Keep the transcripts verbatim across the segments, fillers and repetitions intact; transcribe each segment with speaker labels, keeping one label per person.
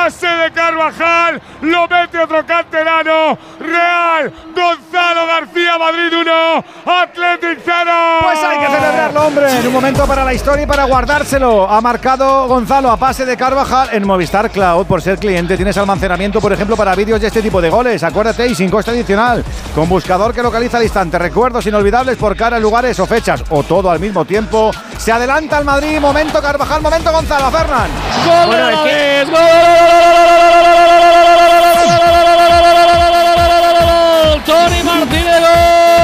Speaker 1: pase de Carvajal, lo mete otro canterano. Real, Gonzalo García, Madrid uno, Athletic cero.
Speaker 2: Pues hay que celebrarlo, hombre. En un momento para la historia y para guardárselo. Ha marcado Gonzalo a pase de Carvajal en Movistar Cloud. Por ser cliente tienes almacenamiento, por ejemplo, para vídeos de este tipo de goles. Acuérdate, y sin coste adicional. Con buscador que localiza al instante. Recuerdos inolvidables por cara, lugares o fechas. O todo al mismo tiempo. Se adelanta el Madrid. Momento Carvajal, momento Gonzalo. Fernán.
Speaker 3: ¡Gol! Bueno, es que es gol. Toni Martínez, gol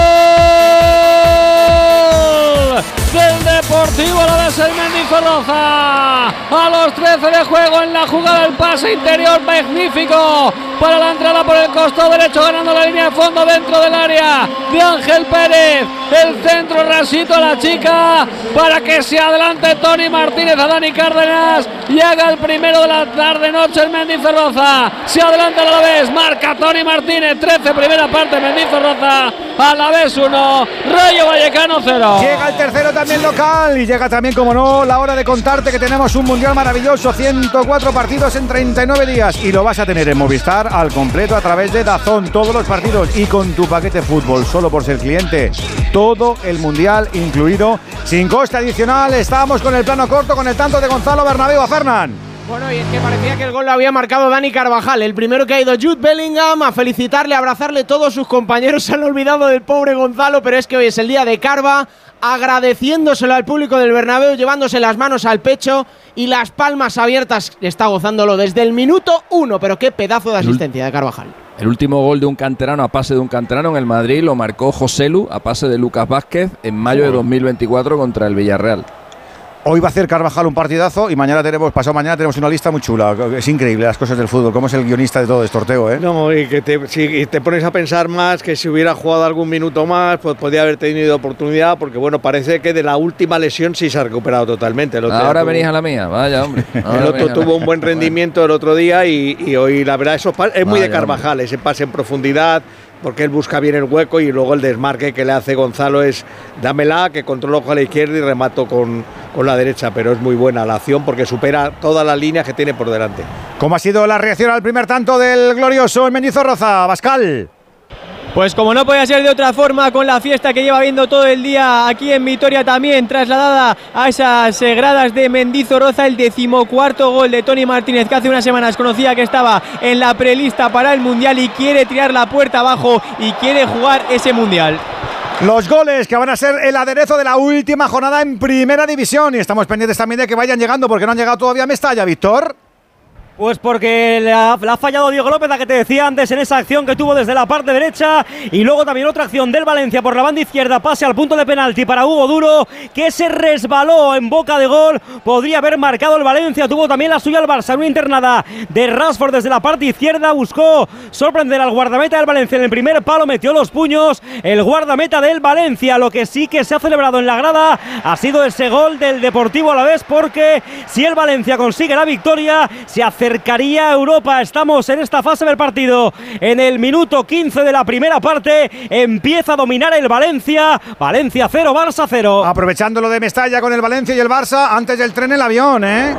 Speaker 3: del Deportivo Alavés en Mendizorroza. A los trece de juego en la jugada, el pase interior magnífico para la entrada por el costado derecho, ganando la línea de fondo dentro del área de Ángel Pérez. El centro rasito a la chica para que se adelante Toni Martínez a Dani Cárdenas y haga el primero de la tarde-noche en Mendizorroza. Se adelanta el Alavés, marca Toni Martínez, trece, primera parte, Mendizorroza, Alavés uno, Rayo Vallecano cero.
Speaker 2: Llega el tercero también local y llega también, como no, la hora de contarte que tenemos un mundial maravilloso, ciento cuatro partidos en treinta y nueve días y lo vas a tener en Movistar al completo a través de DAZN, todos los partidos y con tu paquete fútbol, solo por ser cliente. Todo el mundial incluido, sin coste adicional. Estábamos con el plano corto, con el tanto de Gonzalo Bernabéu. A Fernán.
Speaker 4: Bueno, y es que parecía que el gol lo había marcado Dani Carvajal. El primero que ha ido Jude Bellingham a felicitarle, a abrazarle. Todos sus compañeros se han olvidado del pobre Gonzalo, pero es que hoy es el día de Carva, agradeciéndoselo al público del Bernabéu, llevándose las manos al pecho y las palmas abiertas. Está gozándolo desde el minuto uno, pero qué pedazo de asistencia de Carvajal.
Speaker 5: El último gol de un canterano a pase de un canterano en el Madrid lo marcó Joselu a pase de Lucas Vázquez en mayo de dos mil veinticuatro contra el Villarreal.
Speaker 2: Hoy va a hacer Carvajal un partidazo y mañana tenemos, pasado mañana tenemos una lista muy chula. Es increíble las cosas del fútbol, cómo es el guionista de todo esto, Ortego, ¿eh?
Speaker 6: No, y que te, si te pones a pensar más que si hubiera jugado algún minuto más, pues podría haber tenido oportunidad, porque bueno, parece que de la última lesión sí se ha recuperado totalmente. El otro
Speaker 5: Ahora
Speaker 6: tuvo,
Speaker 5: venís a la mía, vaya hombre.
Speaker 6: El otro tuvo un buen rendimiento el otro día y, y hoy la verdad eso es muy vaya, de Carvajal, hombre. Ese pase en profundidad, porque él busca bien el hueco y luego el desmarque que le hace Gonzalo es dámela, que controlo con la izquierda y remato con, con la derecha, pero es muy buena la acción porque supera todas las líneas que tiene por delante.
Speaker 2: ¿Cómo ha sido la reacción al primer tanto del glorioso en Mendizorroza, Bascal?
Speaker 7: Pues como no podía ser de otra forma, con la fiesta que lleva viendo todo el día aquí en Vitoria también, trasladada a esas gradas de Mendizorroza, el decimocuarto gol de Toni Martínez, que hace unas semanas conocía que estaba en la prelista para el Mundial y quiere tirar la puerta abajo y quiere jugar ese Mundial.
Speaker 2: Los goles que van a ser el aderezo de la última jornada en Primera División y estamos pendientes también de que vayan llegando porque no han llegado todavía a Mestalla, Víctor.
Speaker 8: Pues porque le ha, le ha fallado Diego López, la que te decía antes, en esa acción que tuvo desde la parte derecha. Y luego también otra acción del Valencia por la banda izquierda, pase al punto de penalti para Hugo Duro, que se resbaló en boca de gol. Podría haber marcado el Valencia, tuvo también la suya el Barça, una internada de Rashford desde la parte izquierda, buscó sorprender al guardameta del Valencia en el primer palo, metió los puños el guardameta del Valencia. Lo que sí que se ha celebrado en la grada ha sido ese gol del Deportivo Alavés, porque si el Valencia consigue la victoria, se acerca acercaría a Europa. Estamos en esta fase del partido, en el minuto quince de la primera parte, empieza a dominar el Valencia. Valencia cero, Barça cero.
Speaker 2: Aprovechando lo de Mestalla con el Valencia y el Barça, antes del tren el avión, ¿eh?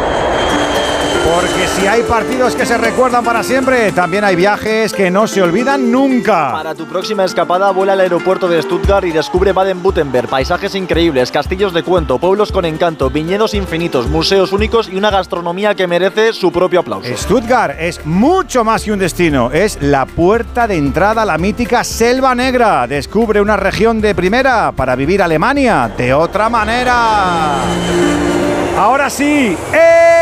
Speaker 2: Porque si hay partidos que se recuerdan para siempre, también hay viajes que no se olvidan nunca.
Speaker 9: Para tu próxima escapada, vuela al aeropuerto de Stuttgart y descubre Baden-Württemberg. Paisajes increíbles, castillos de cuento, pueblos con encanto, viñedos infinitos, museos únicos y una gastronomía que merece su propio aplauso.
Speaker 2: Stuttgart es mucho más que un destino, es la puerta de entrada a la mítica Selva Negra. Descubre una región de primera para vivir Alemania de otra manera. Ahora sí, ¡eh!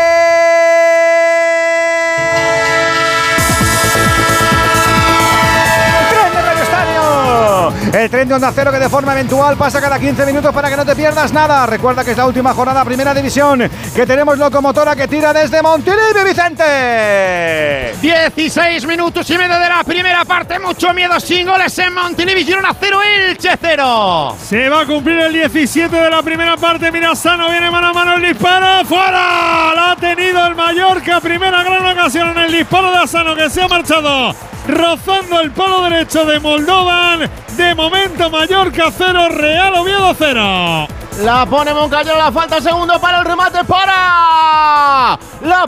Speaker 2: El tren de Onda Cero que de forma eventual pasa cada quince minutos para que no te pierdas nada. Recuerda que es la última jornada Primera División, que tenemos locomotora que tira desde Montilivi, Vicente.
Speaker 10: dieciséis minutos y medio de la primera parte, mucho miedo sin goles en Montilivi. Girona cero, Elche cero.
Speaker 1: Se va a cumplir el diecisiete de la primera parte. Mira, Sano viene mano a mano, el disparo fuera. La ha tenido el Mallorca, primera gran ocasión en el disparo de Asano, que se ha marchado rozando el palo derecho de Moldovan. De momento Mallorca cero, Real Oviedo cero.
Speaker 4: La pone Moncayo, la falta segundo para el remate para la